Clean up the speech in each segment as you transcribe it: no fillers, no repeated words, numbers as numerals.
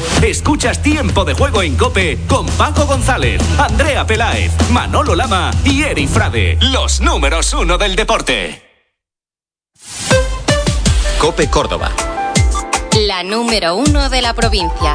Escuchas Tiempo de Juego en COPE con Paco González, Andrea Peláez, Manolo Lama y Eri Frade, los números 1 del deporte. COPE Córdoba. La número 1 de la provincia.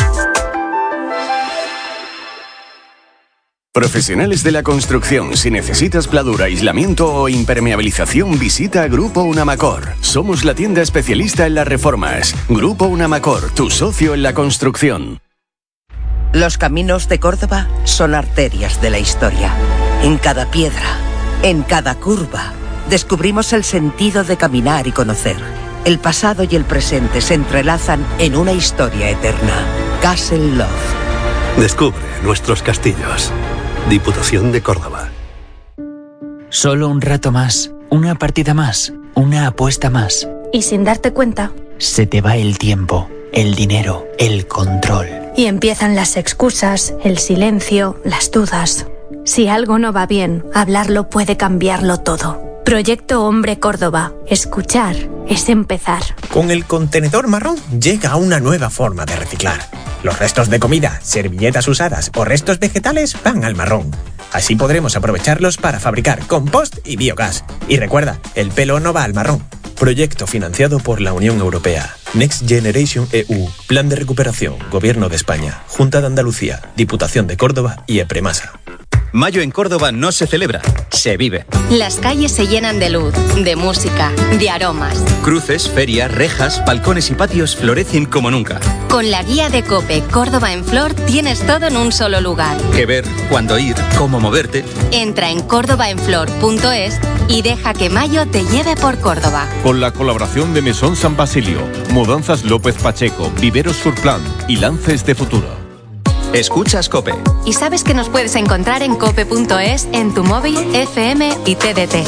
Profesionales de la construcción, si necesitas pladura, aislamiento o impermeabilización, visita Grupo Unamacor. Somos la tienda especialista en las reformas. Grupo Unamacor, tu socio en la construcción. Los caminos de Córdoba son arterias de la historia. En cada piedra, en cada curva, descubrimos el sentido de caminar y conocer. El pasado y el presente se entrelazan en una historia eterna. Castle Love. Descubre nuestros castillos. Diputación de Córdoba. Solo un rato más, una partida más, una apuesta más. Y sin darte cuenta, se te va el tiempo, el dinero, el control. Y empiezan las excusas, el silencio, las dudas. Si algo no va bien, hablarlo puede cambiarlo todo. Proyecto Hombre Córdoba. Escuchar es empezar. Con el contenedor marrón llega una nueva forma de reciclar. Los restos de comida, servilletas usadas o restos vegetales van al marrón. Así podremos aprovecharlos para fabricar compost y biogás. Y recuerda, el pelo no va al marrón. Proyecto financiado por la Unión Europea. Next Generation EU. Plan de recuperación. Gobierno de España. Junta de Andalucía. Diputación de Córdoba y Epremasa. Mayo en Córdoba no se celebra, se vive. Las calles se llenan de luz, de música, de aromas. Cruces, ferias, rejas, balcones y patios florecen como nunca. Con la guía de COPE Córdoba en Flor tienes todo en un solo lugar. Qué ver, cuándo ir, cómo moverte. Entra en córdobaenflor.es y deja que mayo te lleve por Córdoba. Con la colaboración de Mesón San Basilio, Mudanzas López Pacheco, Viveros Surplan y Lances de Futuro. Escuchas COPE. Y sabes que nos puedes encontrar en cope.es, en tu móvil, FM y TDT.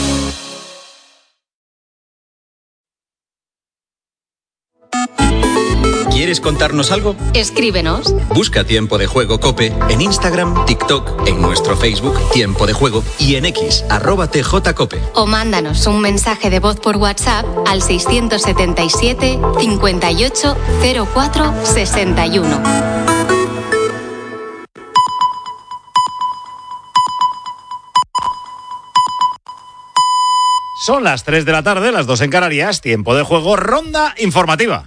¿Quieres contarnos algo? Escríbenos. Busca Tiempo de Juego COPE en Instagram, TikTok, en nuestro Facebook Tiempo de Juego y en X, @TJCOPE. O mándanos un mensaje de voz por WhatsApp al 677 58 04 61. Son las 3 de la tarde, las 2 en Canarias, Tiempo de Juego, ronda informativa.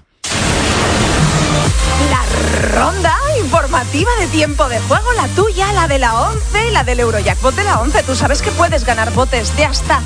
La ronda informativa de Tiempo de Juego, la tuya, la de la 11 y la del Eurojackpot de la 11. Tú sabes que puedes ganar botes de hasta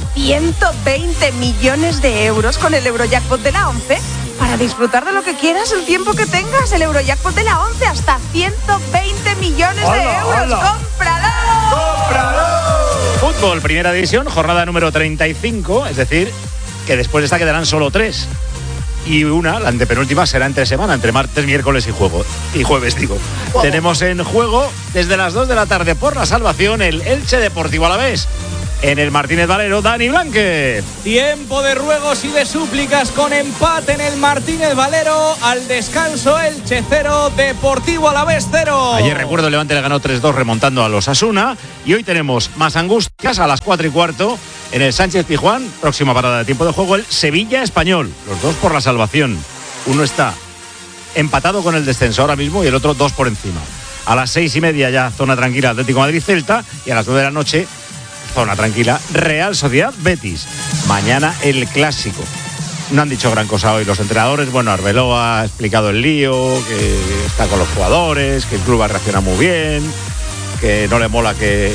120 millones de euros con el Eurojackpot de la 11 para disfrutar de lo que quieras el tiempo que tengas. El Eurojackpot de la 11, hasta 120 millones de euros. ¡Cómpralo! ¡Cómpralo! Fútbol, primera división, jornada número 35, es decir, que después de esta quedarán solo 3. Y la antepenúltima, será entre semana, entre martes, miércoles y jueves. Wow. Tenemos en juego, desde las 2 de la tarde por la salvación, el Elche Deportivo Alavés. En el Martínez Valero, Dani Blanque. Tiempo de ruegos y de súplicas con empate en el Martínez Valero. Al descanso, Elche 0, Deportivo Alavés 0. Ayer, recuerdo, el Levante le ganó 3-2 remontando a los Osasuna. Y hoy tenemos más angustias a las 4:15 en el Sánchez Pizjuán. Próxima parada de Tiempo de Juego, el Sevilla Español. Los dos por la salvación. Uno está empatado con el descenso ahora mismo y el otro 2 por encima. A las 6:30 ya zona tranquila Atlético Madrid-Celta. Y a las 9 de la noche... zona tranquila, Real Sociedad Betis. Mañana el clásico. No han dicho gran cosa hoy los entrenadores. Bueno, Arbeloa ha explicado el lío, que está con los jugadores, que el club ha reaccionado muy bien, que no le mola que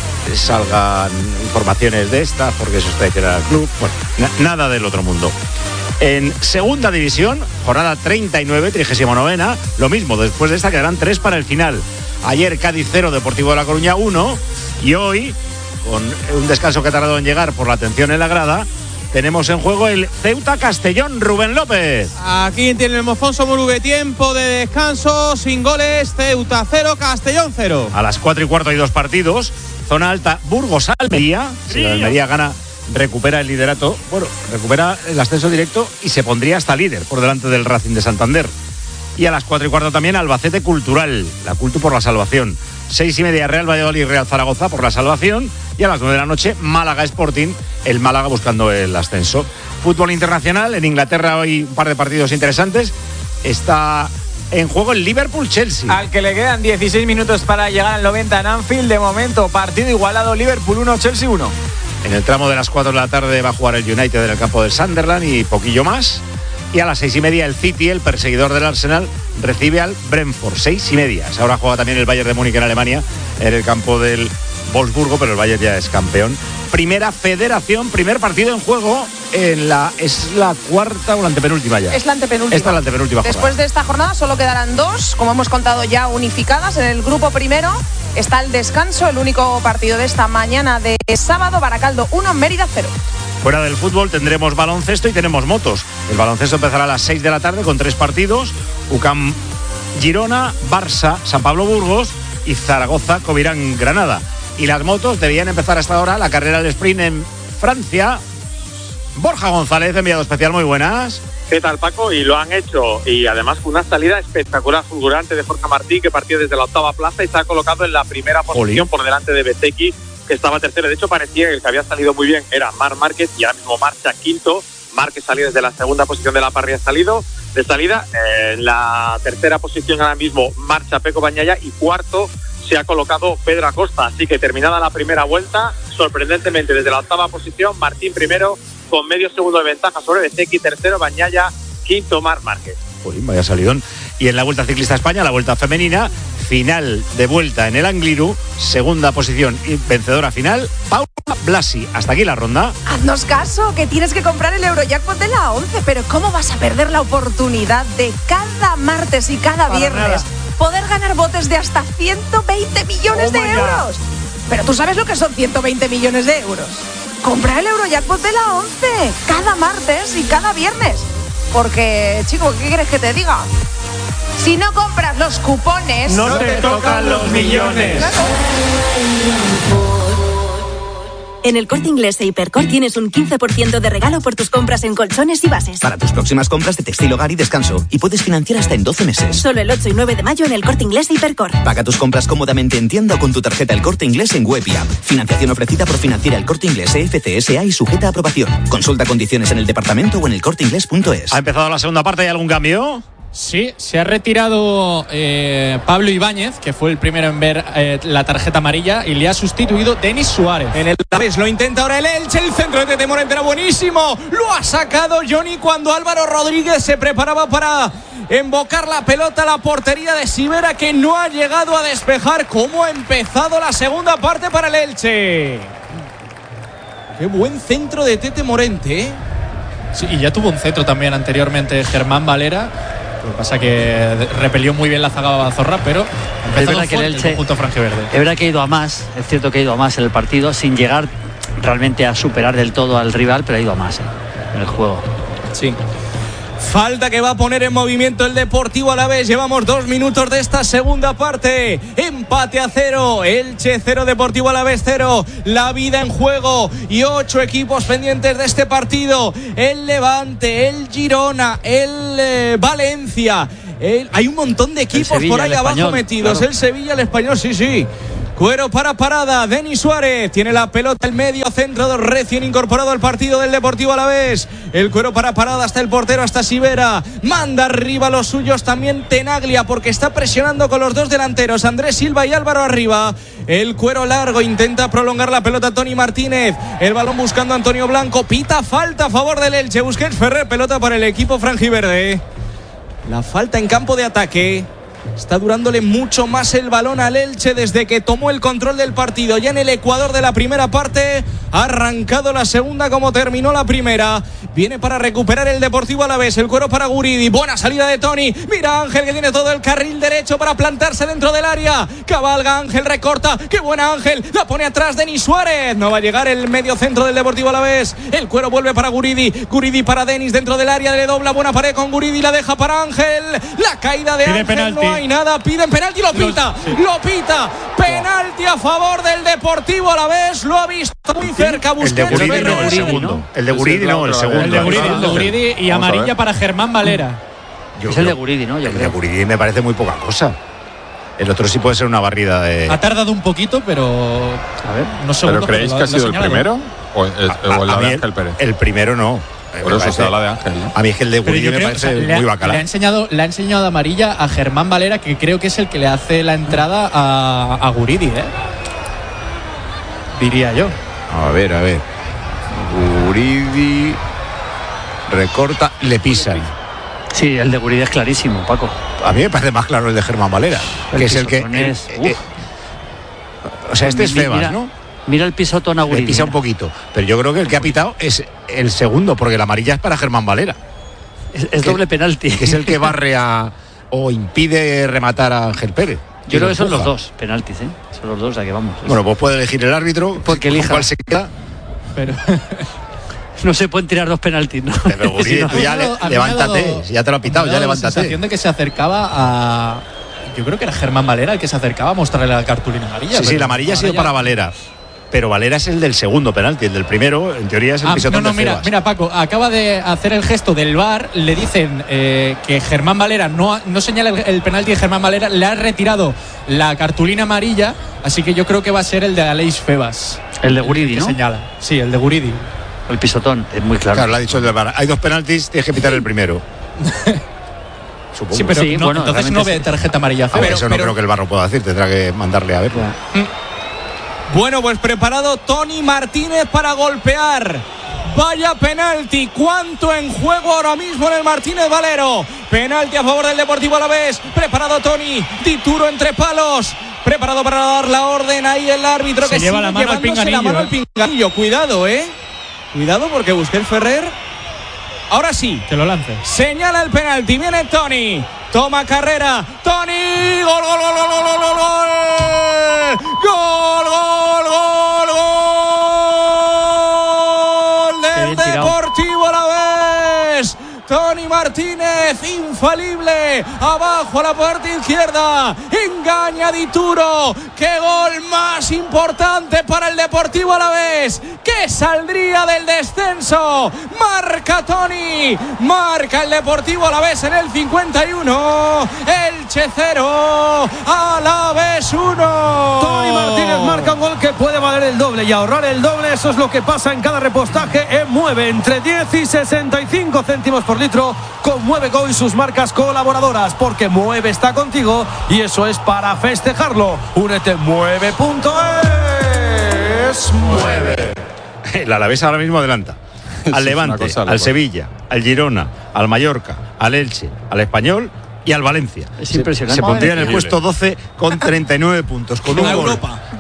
salgan informaciones de estas, porque eso está traicionar al club. Bueno, nada del otro mundo. En segunda división, jornada 39, 39ª, lo mismo, después de esta quedarán 3 para el final. Ayer Cádiz 0, Deportivo de La Coruña 1, y hoy, con un descanso que ha tardado en llegar por la atención en la grada, tenemos en juego el Ceuta-Castellón. Rubén López. Aquí tiene el Mofonso Murugue, tiempo de descanso, sin goles, Ceuta 0, Castellón 0. A las 4:15 hay 2 partidos. Zona alta, Burgos-Almería. Si la Almería gana, recupera el liderato, recupera el ascenso directo y se pondría hasta líder por delante del Racing de Santander. Y a las 4:15 también Albacete Cultural, la Cultu por la salvación. 6:30 Real Valladolid y Real Zaragoza por la salvación. Y a las 9 de la noche Málaga Sporting, el Málaga buscando el ascenso. Fútbol internacional, en Inglaterra hoy un par de partidos interesantes. Está en juego el Liverpool-Chelsea. Al que le quedan 16 minutos para llegar al 90 en Anfield. De momento, partido igualado, Liverpool 1, Chelsea 1. En el tramo de las 4 de la tarde va a jugar el United en el campo del Sunderland y poquillo más. Y a las 6:30 el City, el perseguidor del Arsenal, recibe al Brentford. 6:30. Ahora juega también el Bayern de Múnich en Alemania, en el campo del Wolfsburgo, pero el Bayern ya es campeón. Primera federación, primer partido en juego es la cuarta o la antepenúltima ya. Es la antepenúltima. Esta es la antepenúltima jornada. Después de esta jornada solo quedarán 2, como hemos contado ya, unificadas. En el grupo primero está el descanso, el único partido de esta mañana de sábado, Baracaldo 1, Mérida 0. Fuera del fútbol tendremos baloncesto y tenemos motos. El baloncesto empezará a las 6 de la tarde con 3 partidos. UCAM Girona, Barça, San Pablo Burgos y Zaragoza Covirán Granada. Y las motos debían empezar hasta ahora la carrera del sprint en Francia. Borja González, enviado especial, muy buenas. ¿Qué tal, Paco? Y lo han hecho, y además con una salida espectacular, fulgurante de Jorge Martí, que partió desde la octava plaza y se ha colocado en la primera posición por delante de Bezzecchi, que estaba tercero. De hecho, parecía que el que había salido muy bien era Marc Márquez, y ahora mismo marcha quinto. Márquez salió desde la segunda posición de la parrilla de salida. En la tercera posición ahora mismo marcha Peco Bagnaia, y cuarto se ha colocado Pedro Acosta. Así que terminada la primera vuelta, sorprendentemente desde la octava posición, Martín primero con medio segundo de ventaja sobre Bezzecchi, tercero Bagnaia, quinto Marc Márquez. Vaya salidón. Y en la Vuelta Ciclista España, la Vuelta Femenina, final de vuelta en el Angliru, segunda posición y vencedora final, Paula Blasi. Hasta aquí la ronda. Haznos caso, que tienes que comprar el Eurojackpot de la 11, pero ¿cómo vas a perder la oportunidad de cada martes y cada viernes poder ganar botes de hasta 120 millones de euros? Pero tú sabes lo que son 120 millones de euros. Compra el Eurojackpot de la 11 cada martes y cada viernes. Porque, chico, ¿qué quieres que te diga? Si no compras los cupones, no te tocan los millones. En el Corte Inglés e Hipercor tienes un 15% de regalo por tus compras en colchones y bases. Para tus próximas compras de textil, hogar y descanso. Y puedes financiar hasta en 12 meses. Solo el 8 y 9 de mayo en el Corte Inglés e Hipercor. Paga tus compras cómodamente en tienda o con tu tarjeta El Corte Inglés en web y app. Financiación ofrecida por Financiera El Corte Inglés FCSA y sujeta a aprobación. Consulta condiciones en el departamento o en elcorteinglés.es. ¿Ha empezado la segunda parte? ¿Hay algún cambio? Sí, se ha retirado Pablo Ibáñez, que fue el primero en ver la tarjeta amarilla, y le ha sustituido Denis Suárez. En el Alavés lo intenta ahora el Elche, el centro de Tete Morente era buenísimo, lo ha sacado Johnny cuando Álvaro Rodríguez se preparaba para embocar la pelota a la portería de Sivera, que no ha llegado a despejar. ¿Cómo ha empezado la segunda parte para el Elche? Qué buen centro de Tete Morente, ¿eh? Sí, y ya tuvo un centro también anteriormente Germán Valera. Lo que pasa que repelió muy bien la zaga Bazorra, pero es verdad que el Elche, conjunto franjiverde. Es verdad que ha ido a más, es cierto que ha ido a más en el partido, sin llegar realmente a superar del todo al rival, pero ha ido a más en el juego. Sí. Falta que va a poner en movimiento el Deportivo Alavés. Llevamos 2 minutos de esta segunda parte. Empate a 0. Elche 0, Deportivo Alavés 0. La vida en juego y 8 equipos pendientes de este partido. El Levante, el Girona, el Valencia. Hay un montón de equipos Sevilla, por ahí abajo Español, metidos. Claro. El Sevilla, el Español, sí. Cuero para Parada, Denis Suárez tiene la pelota, el medio centro recién incorporado al partido del Deportivo Alavés. El cuero para Parada hasta el portero, hasta Sivera. Manda arriba los suyos también Tenaglia, porque está presionando con los dos delanteros, Andrés Silva y Álvaro arriba. El cuero largo, intenta prolongar la pelota Toni Martínez. El balón buscando a Antonio Blanco. Pita falta a favor del Elche. Busquets Ferrer, pelota para el equipo franjiverde. La falta en campo de ataque. Está durándole mucho más el balón al Elche desde que tomó el control del partido. Ya en el ecuador de la primera parte ha arrancado la segunda como terminó la primera. Viene para recuperar el Deportivo Alavés. El cuero para Guridi. Buena salida de Toni. Mira Ángel, que tiene todo el carril derecho para plantarse dentro del área. Cabalga Ángel, recorta. ¡Qué buena Ángel! La pone atrás Denis Suárez. No va a llegar el medio centro del Deportivo Alavés. El cuero vuelve para Guridi. Guridi para Denis dentro del área. Le dobla buena pared con Guridi. La deja para Ángel. La caída de Ángel. Penalti. No hay nada. Piden penalti. Lo pita. Lo pita. Penalti a favor del Deportivo Alavés. Lo ha visto muy cerca. El de Guridi no, el segundo. El de Guridi no, el segundo. El de Guridi y amarilla para Germán Valera. Es el de Guridi, ¿no? El de Guridi me parece muy poca cosa. El otro sí puede ser una barrida de... Ha tardado un poquito, pero... A ver, no sé. ¿Pero creéis que ha sido el primero? ¿O el de Ángel Pérez? El primero no. Por eso se habla de Ángel, ¿no? A mí es que el de Guridi me parece muy bacalá. Le ha enseñado amarilla a Germán Valera, que creo que es el que le hace la entrada a Guridi, diría yo. A ver. Guridi recorta, le pisan. Sí, el de Guridi es clarísimo, Paco. A mí me parece más claro el de Germán Valera, que es el que... o sea, este es Febas, ¿no? Mira el pisotón a Guridi. Le pisa un poquito, pero yo creo que el que ha pitado es el segundo, porque la amarilla es para Germán Valera. Es doble penalti. Que es el que barre o impide rematar a Ángel Pérez. Yo creo que son los dos penaltis, Son los dos, a que vamos. Bueno, pues puede elegir el árbitro porque elija cuál se queda. Pero no se pueden tirar dos penaltis, ¿no? Pero Guridi, tú ya levántate, ya te lo ha pitado, ya levántate. La sensación de que se acercaba a... Yo creo que era Germán Valera el que se acercaba a mostrarle la cartulina amarilla. Sí, la amarilla ha sido para Valera. Pero Valera es el del segundo penalti, el del primero, en teoría es el pisotón de Febas. Mira, Paco, acaba de hacer el gesto del VAR, le dicen que Germán Valera no señala el penalti de Germán Valera, le ha retirado la cartulina amarilla, así que yo creo que va a ser el de Aleix Febas. El de Guridi, ¿no? Señala. Sí, el de Guridi. El pisotón, es muy claro. Claro, lo ha dicho el del VAR. Hay dos penaltis, tienes que pitar el primero. Supongo. Sí, pero entonces no ve tarjeta amarilla. Pero eso no creo que el VAR lo pueda decir, tendrá que mandarle a verlo. Bueno, pues preparado Tony Martínez para golpear. Vaya penalti, cuánto en juego ahora mismo en el Martínez Valero. Penalti a favor del Deportivo Alavés. Preparado Tony, Dituro entre palos. Preparado para dar la orden ahí el árbitro que lleva la mano al pinganillo. Cuidado, Cuidado porque Busquets Ferrer. Ahora sí, que lo lance. Señala el penalti, viene Tony. Toma carrera, Tony. Gol, gol, gol, gol, gol, gol, gol. Gol, gol, gol, gol del Deportivo Alavés. Tony Martínez, infalible, abajo a la parte izquierda, engaña a Dituro. ¡Qué gol más importante para el Deportivo Alavés! ¡Que saldría del descenso! Marca Tony, marca el Deportivo Alavés en el 51, Elche 0, Alavés 1. Tony Martínez marca un gol que puede valer el doble y ahorrar el doble. Eso es lo que pasa en cada repostaje en Mueve, entre 10 y 65 céntimos por litro, con Mueve Go y sus marcas colaboradoras, porque Mueve está contigo y eso es para festejarlo. Únete Mueve.es. Mueve. El Alavés ahora mismo adelanta al Levante, al Sevilla, al Girona, al Mallorca, al Elche, al Español y al Valencia. Es impresionante. Se pondría en el puesto 12 con 39 puntos, con un gol.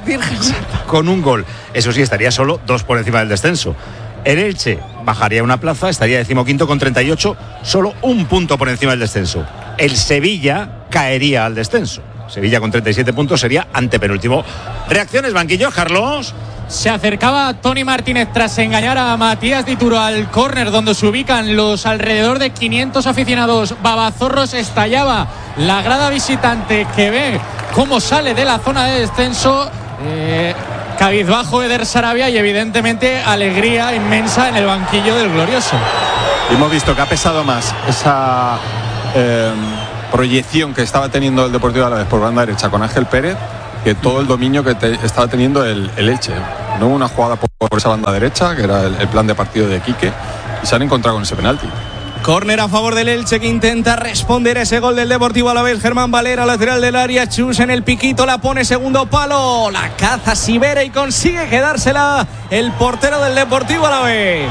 Con un gol. Eso sí, estaría solo 2 por encima del descenso. El Elche bajaría una plaza, estaría 15º con 38, solo 1 punto por encima del descenso. El Sevilla caería al descenso. Sevilla con 37 puntos sería antepenúltimo. Reacciones, banquillos, Carlos. Se acercaba Tony Martínez tras engañar a Matías Dituro al córner donde se ubican los alrededor de 500 aficionados babazorros. Estallaba la grada visitante que ve cómo sale de la zona de descenso. Cabizbajo Eder Sarabia y evidentemente alegría inmensa en el banquillo del glorioso. Hemos visto que ha pesado más esa proyección que estaba teniendo el Deportivo Alavés por banda derecha con Ángel Pérez que todo el dominio que estaba teniendo el Elche. No hubo una jugada por esa banda derecha, que era el plan de partido de Quique, y se han encontrado con ese penalti. Córner a favor del Elche, que intenta responder a ese gol del Deportivo Alavés. Germán Valera, lateral del área. Chus en el piquito, la pone segundo palo. La caza Sibera y consigue quedársela el portero del Deportivo Alavés.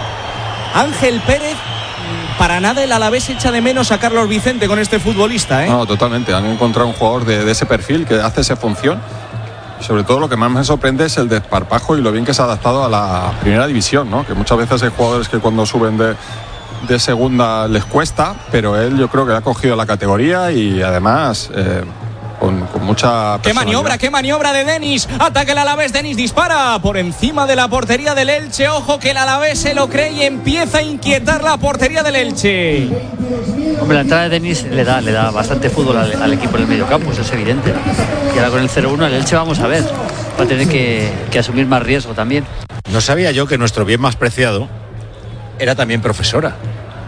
Ángel Pérez. Para nada el Alavés echa de menos a Carlos Vicente con este futbolista, ¿eh? No, totalmente. Han encontrado un jugador de ese perfil que hace esa función. Y sobre todo lo que más me sorprende es el desparpajo y lo bien que se ha adaptado a la primera división, ¿no? Que muchas veces hay jugadores que cuando suben de segunda les cuesta, pero él yo creo que ha cogido la categoría y además con mucha personalidad. Qué maniobra de Denis. Ataca el Alavés, Denis dispara por encima de la portería del Elche. Ojo que el Alavés se lo cree y empieza a inquietar la portería del Elche. Hombre, la entrada de Denis le da bastante fútbol al equipo en el mediocampo, eso es evidente. Y ahora con el 0-1 el Elche vamos a ver, va a tener que asumir más riesgo también. No sabía yo que nuestro bien más preciado era también profesora.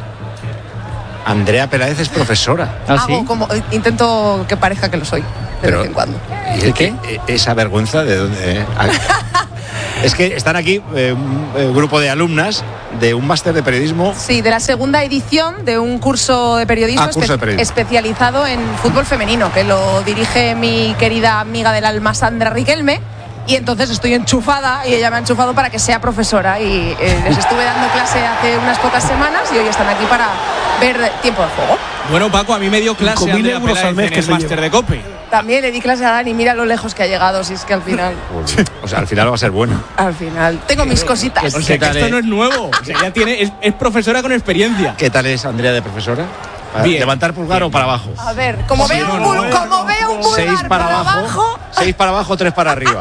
Andrea Peláez es profesora. Hago como intento que parezca que lo soy de vez en cuando. ¿Y qué? ¿Esa vergüenza de dónde? Es que están aquí un grupo de alumnas de un máster de periodismo. Sí, de la segunda edición de un curso de periodismo, especializado en fútbol femenino, que lo dirige mi querida amiga del alma, Sandra Riquelme. Y entonces estoy enchufada y ella me ha enchufado para que sea profesora. Y les estuve dando clase hace unas pocas semanas y hoy están aquí para ver tiempo de juego. Bueno, Paco, a mí me dio clase Andrea Peláez en el máster de COPE. También le di clase a Dani, mira lo lejos que ha llegado, si es que al final... O sea, al final va a ser bueno. Al final, tengo mis cositas. O sea, que esto no es nuevo, o sea, ya es profesora con experiencia. ¿Qué tal es Andrea de profesora? Bien. ¿Levantar pulgar o para abajo? A ver, como veo un pulgar 6 para abajo, 6 para abajo, 3 para arriba.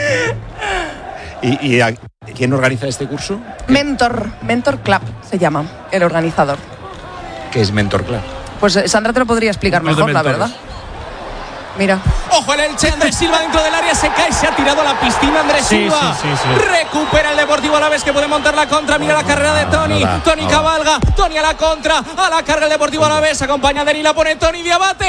¿Y quién organiza este curso? Mentor Club se llama, el organizador. ¿Qué es Mentor Club? Pues Sandra te lo podría explicar mejor, la verdad. Mira. Ojo el Elche, Andrés Silva dentro del área, se cae, se ha tirado a la piscina Andrés Silva. Sí. Recupera el Deportivo Alavés, que puede montar la contra. Mira la carrera de Toni. Toni cabalga, Toni a la contra, a la carga el Deportivo Alavés, acompaña a Deni, la pone Toni, Diabate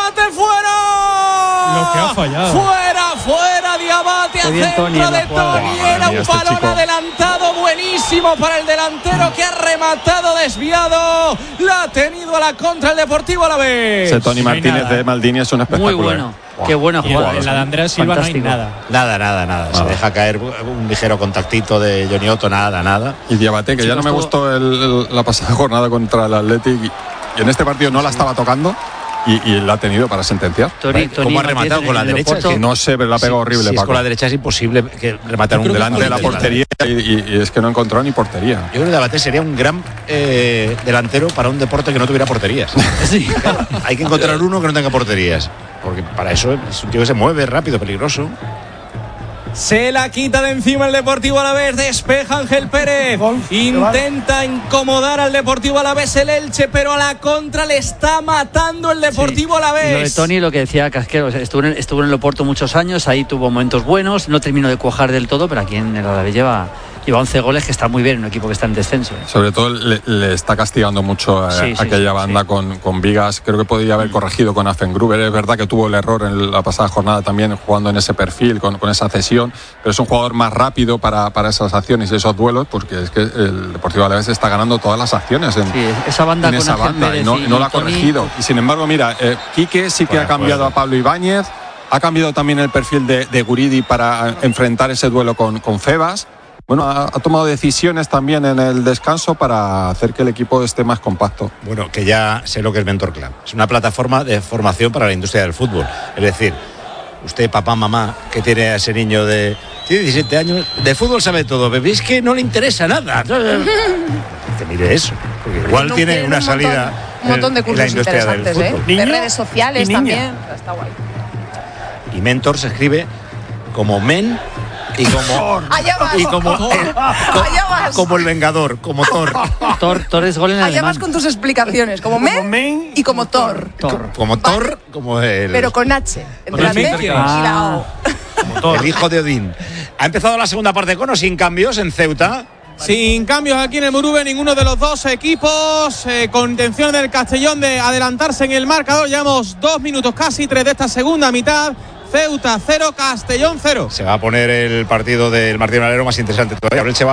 fuera. Lo que ha fallado. Fuera Diabate, a centro de Toni. Era un balón adelantado buenísimo para el delantero, que ha rematado desviado. La ha tenido a la contra el Deportivo Alavés. Ese Toni Martínez de Maldini es un espectáculo. Muy bueno. Qué buena jugada. En la de Andrés Silva fantástico. No hay nada. Se deja caer un ligero contactito de Johnny Otto, nada. Y Diabate, que ya no me gustó la pasada jornada contra el Athletic, y en este partido no la estaba tocando. Y la ha tenido para sentenciar. ¿Cómo ha rematado con la derecha? Que no sé, pero la ha pegado horrible. Si es con la derecha es imposible que rematar un delante de la portería y es que no encontró ni portería. Yo creo que Diabate sería un gran delantero para un deporte que no tuviera porterías. Sí. Hay que encontrar uno que no tenga porterías, porque para eso es un tío que se mueve rápido, peligroso. Se la quita de encima el Deportivo Alavés, despeja Ángel Pérez, intenta incomodar al Deportivo Alavés el Elche, pero a la contra le está matando el Deportivo Alavés. Lo de Toni, lo que decía Casquero, estuvo en el Oporto muchos años, ahí tuvo momentos buenos, no terminó de cuajar del todo, pero aquí en el Alavés lleva 11 goles, que está muy bien, un equipo que está en descenso. Sobre todo le está castigando mucho aquella banda con Vigas. Creo que podría haber corregido con Affengruber. Es verdad que tuvo el error en la pasada jornada también jugando en ese perfil, con esa cesión, pero es un jugador más rápido para esas acciones y esos duelos, porque es que el Deportivo Alavés está ganando todas las acciones esa banda en esa banda, y no la ha corregido. Y sin embargo, mira, Quique sí que ha cambiado a Pablo Ibáñez, ha cambiado también el perfil de Guridi para enfrentar ese duelo con Febas. Bueno, ha tomado decisiones también en el descanso para hacer que el equipo esté más compacto. Bueno, que ya sé lo que es Mentor Club. Es una plataforma de formación para la industria del fútbol. Es decir, usted, papá, mamá, que tiene a ese niño de 17 años, de fútbol sabe todo, pero es que no le interesa nada. Que mire eso, porque igual no tiene una salida. Un montón de cursos interesantes, de redes sociales también. Está guay. Y Mentor se escribe como men y como el Vengador, como Thor. Thor es gol en alemán. Allá vas con tus explicaciones, como men y como Thor. Como Thor, como el... Pero con H, entre la T y la O. El hijo de Odín. Ha empezado la segunda parte con o sin cambios en Ceuta. Sin cambios aquí en el Murube, ninguno de los dos equipos con intención del Castellón de adelantarse en el marcador. Llevamos 2 minutos, casi 3 de esta segunda mitad. Ceuta 0, Castellón 0. Se va a poner el partido del Martín Valero más interesante todavía.